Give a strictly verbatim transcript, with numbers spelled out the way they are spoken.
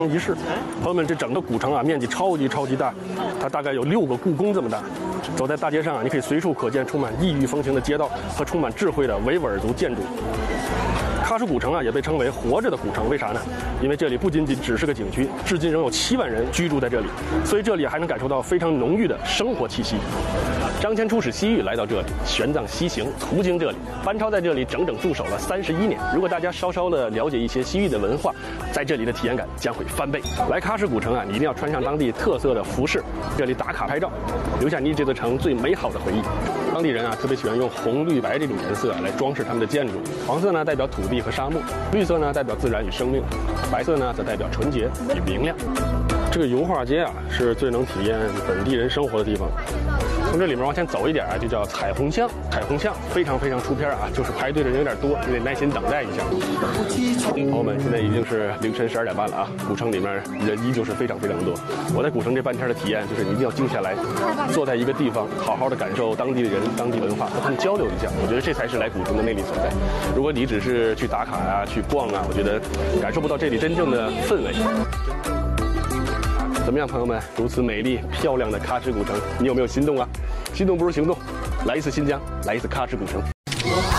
仪式。朋友们，这整个古城啊，面积超级超级大，它大概有六个故宫这么大。走在大街上啊，你可以随处可见充满异域风情的街道和充满智慧的维吾尔族建筑。喀什古城啊，也被称为活着的古城，为啥呢？因为这里不仅仅只是个景区，至今仍有七万人居住在这里，所以这里还能感受到非常浓郁的生活气息。张骞出使西域来到这里，玄奘西行途经这里，班超在这里整整驻守了三十一年。如果大家稍稍的了解一些西域的文化，在这里的体验感将会翻倍。来喀什古城啊，你一定要穿上当地特色的服饰，这里打卡拍照，留下你这座城最美好的回忆。当地人啊，特别喜欢用红、绿、白这种颜色来装饰他们的建筑。黄色呢代表土地和沙漠，绿色呢代表自然与生命，白色呢则代表纯洁与明亮。这个油画街啊，是最能体验本地人生活的地方。从这里面往前走一点啊，就叫彩虹巷。彩虹巷非常非常出片啊，就是排队的人有点多，你得耐心等待一下。朋友们，现在已经是凌晨十二点半了啊，古城里面人依旧是非常非常多。我在古城这半天的体验就是，你一定要静下来，坐在一个地方，好好的感受当地的人、当地文化，和他们交流一下。我觉得这才是来古城的魅力所在。如果你只是去打卡啊、去逛啊，我觉得感受不到这里真正的氛围。怎么样，朋友们？如此美丽漂亮的喀什古城，你有没有心动啊？心动不如行动，来一次新疆，来一次喀什古城。